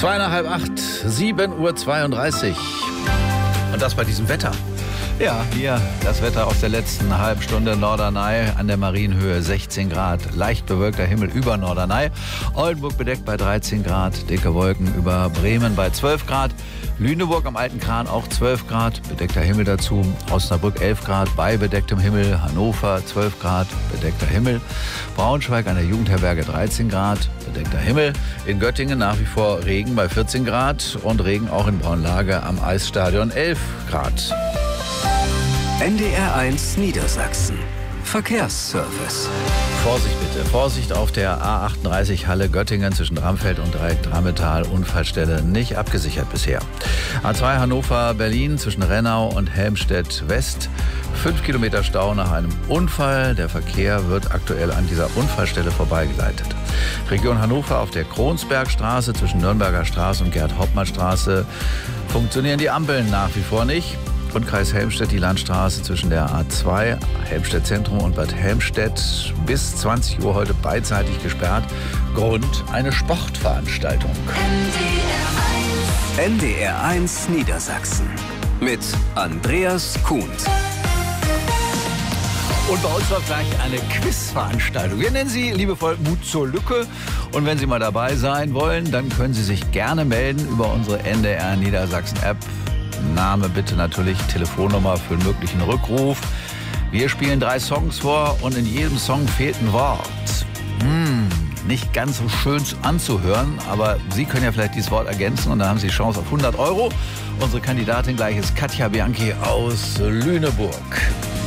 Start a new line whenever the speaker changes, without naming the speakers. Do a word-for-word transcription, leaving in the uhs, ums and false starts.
Zwei nach halb acht, sieben Uhr zweiunddreißig. Und das bei diesem Wetter. Ja, hier das Wetter aus der letzten halben Stunde. Norderney an der Marienhöhe sechzehn Grad. Leicht bewölkter Himmel über Norderney. Oldenburg bedeckt bei dreizehn Grad. Dicke Wolken über Bremen bei zwölf Grad. Lüneburg am Alten Kahn auch zwölf Grad. Bedeckter Himmel dazu. Osnabrück elf Grad bei bedecktem Himmel. Hannover zwölf Grad. Bedeckter Himmel. Braunschweig an der Jugendherberge dreizehn Grad. Bedeckter Himmel. In Göttingen nach wie vor Regen bei vierzehn Grad. Und Regen auch in Braunlage am Eisstadion elf Grad.
N D R eins Niedersachsen. Verkehrsservice.
Vorsicht bitte, Vorsicht auf der A achtunddreißig Halle Göttingen zwischen Dramfeld und Dreimetal. Unfallstelle nicht abgesichert bisher. A zwei Hannover Berlin zwischen Rennau und Helmstedt West. Fünf Kilometer Stau nach einem Unfall. Der Verkehr wird aktuell an dieser Unfallstelle vorbeigeleitet. Region Hannover auf der Kronsbergstraße zwischen Nürnberger Straße und Gerd-Hauptmann-Straße funktionieren die Ampeln nach wie vor nicht. Und Kreis Helmstedt die Landstraße zwischen der A zwei, Helmstedt Zentrum und Bad Helmstedt bis zwanzig Uhr heute beidseitig gesperrt. Grund eine Sportveranstaltung.
N D R eins Niedersachsen mit Andreas Kuhns.
Und bei uns läuft gleich eine Quizveranstaltung. Wir nennen sie liebevoll Mut zur Lücke. Und wenn Sie mal dabei sein wollen, dann können Sie sich gerne melden über unsere N D R Niedersachsen App. Name bitte natürlich, Telefonnummer für einen möglichen Rückruf. Wir spielen drei Songs vor und in jedem Song fehlt ein Wort. Hm, nicht ganz so schön anzuhören, aber Sie können ja vielleicht dieses Wort ergänzen und dann haben Sie Chance auf hundert Euro. Unsere Kandidatin gleich ist Katja Bianchi aus Lüneburg.